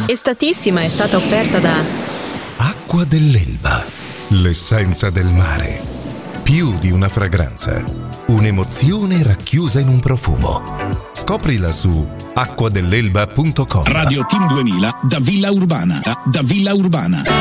Estatissima è stata offerta da Acqua dell'Elba, l'essenza del mare. Più di una fragranza, un'emozione racchiusa in un profumo. Scoprila su acquadelelba.com. Radio Team 2000 da Villa Urbana.